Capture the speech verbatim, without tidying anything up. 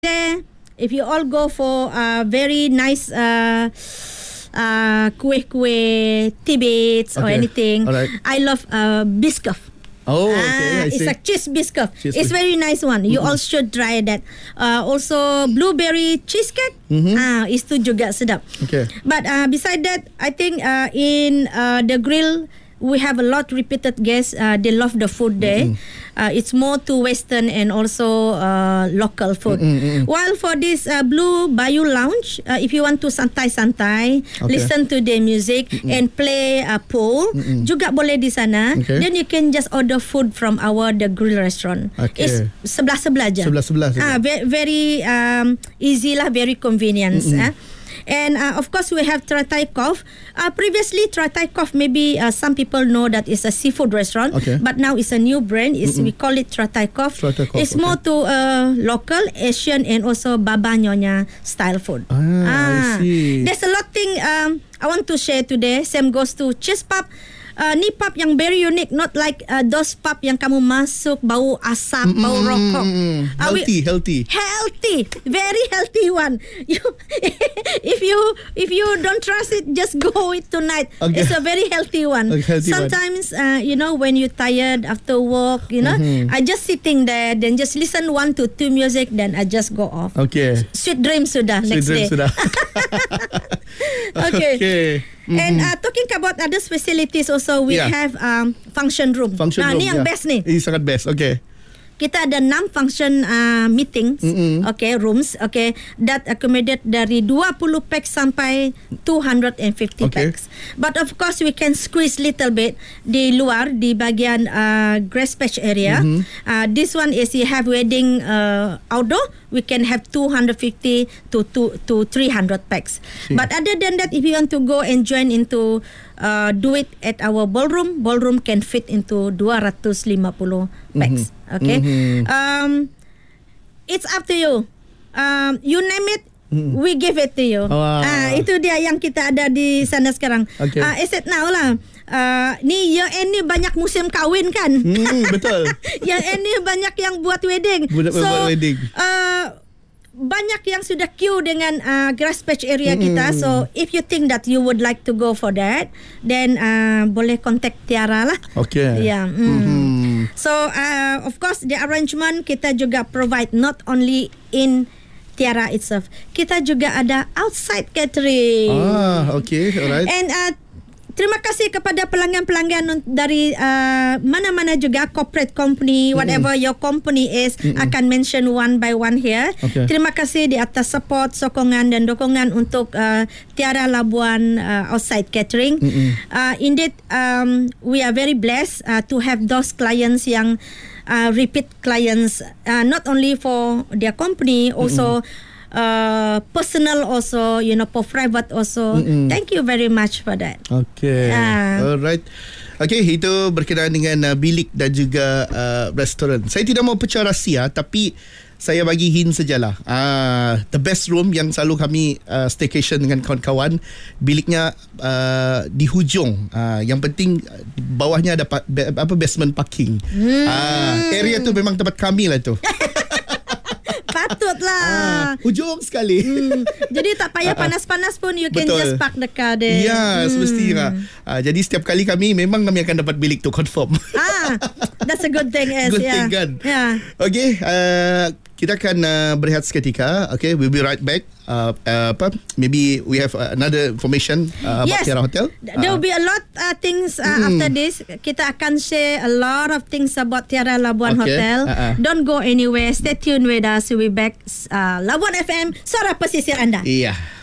there, if you all go for a uh, very nice uh, uh, kuih-kuih tidbits okay. or anything, right. I love uh, Biscoff. Oh, okay. Uh, it's a cheese Biscoff. Cheese it's very nice one. You mm-hmm. all should try that. Uh, also, blueberry cheesecake. Mm-hmm. Uh, itu juga sedap. Okay. But uh, beside that, I think uh, in uh, the grill, we have a lot repeated guests. Uh, they love the food there. Mm-hmm. Uh, it's more to Western and also uh, local food. Mm-hmm. While for this uh, Blue Bayou Lounge, uh, if you want to santai-santai, okay. listen to the music mm-hmm. and play a uh, pool, mm-hmm. juga boleh di sana. Okay. Then you can just order food from our the grill restaurant. Okay. It's sebelah-sebelah je. Sebelah-sebelah. Ah, very, very um, easy lah, very convenient. Mm-hmm. Eh? And uh, of course, we have Teratai Kof. Uh, previously, Teratai Kof, maybe uh, some people know that it's a seafood restaurant. Okay. But now it's a new brand. It's, we call it Teratai Kof. It's okay. more to uh, local, Asian and also Baba Nyonya style food. Ah, ah. I see. There's a lot thing um, I want to share today. Same goes to cheese pub. Uh, ni pub yang very unique, not like uh, those pub yang kamu masuk bau asap, mm-hmm. bau rokok. Uh, healthy, we, healthy. Healthy, very healthy one. You, if you if you don't trust it, just go it tonight. Okay. It's a very healthy one. Okay, healthy Sometimes, uh, you know, when you're tired after work, you know, mm-hmm. I just sitting there, then just listen one to two music, then I just go off. Okay. Sweet dreams sudah Sweet next dreams day. Sudah. Okay. Okay. Mm-hmm. And uh, talking about other facilities also, we yeah. have um, function room. Function nah, room. Ni yang yeah. best ni. Ini sangat best. Okay. Kita ada enam function uh, meetings, mm-hmm. okay, rooms, okay, that accommodate dari dua puluh pax sampai two hundred fifty okay. pax. But of course, we can squeeze little bit di luar, di bagian uh, grass patch area. Mm-hmm. Uh, this one is you have wedding uh, outdoor, we can have two hundred fifty to to three hundred pax. See. But other than that, if you want to go and join into uh, do it at our ballroom, ballroom can fit into two hundred fifty pax. Mm-hmm. Okay, mm-hmm. um, it's up to you. Um, you name it, mm-hmm. we give it to you. Wow. Ah, itu dia yang kita ada di sana sekarang. Okay. Ah, is it now lah. Uh, ni year end ni banyak musim kahwin kan? Hmm, betul. Year end ni banyak yang buat wedding. Buat, so, buat wedding. Uh, banyak yang sudah queue dengan uh, grass patch area mm-hmm. kita. So if you think that you would like to go for that, then uh, boleh contact Tiara lah. Okay. Yeah. Mm. Mm-hmm. So uh, of course the arrangement kita juga provide not only in Tiara itself. Kita juga ada outside catering. Ah, okay, alright. And uh, terima kasih kepada pelanggan-pelanggan dari uh, mana-mana juga corporate company, whatever mm-hmm. your company is, mm-hmm. akan mention one by one here. Okay. Terima kasih di atas support, sokongan dan dokongan untuk uh, Tiara Labuan uh, outside catering. Mm-hmm. Uh, indeed, um, we are very blessed uh, to have those clients yang uh, repeat clients, uh, not only for their company, also mm-hmm. Uh, personal also, you know, for private also. Mm-mm. Thank you very much for that. Okay. Uh. Alright. Okay, itu berkenaan dengan uh, bilik dan juga uh, restoran. Saya tidak mau pecah rahsia, tapi saya bagi hint sajalah. Uh, the best room yang selalu kami uh, staycation dengan kawan-kawan, biliknya uh, di hujung. Uh, yang penting bawahnya ada pa- be- apa basement parking. Hmm. Uh, area tu memang tempat kami lah tu. Patutlah. Ah, hujung sekali. Hmm. Jadi tak payah panas-panas pun you can Betul. just park the car there. Ya, hmm. semestinya. Ah, jadi setiap kali kami memang kami akan dapat bilik tu confirm. Ah, that's a good thing. As, good yeah. thing kan. Yeah. Okay, uh, kita akan uh, berehat seketika. Okay, we'll be right back. Uh, uh, apa? Maybe we have uh, another information uh, about yes. Tiara Hotel. There will be a lot uh, things uh, mm. after this. Kita akan share a lot of things about Tiara Labuan okay. Hotel. Uh-uh. Don't go anywhere. Stay tuned with us. We'll be back. Uh, Labuan F M, suara pesisir anda. Iya.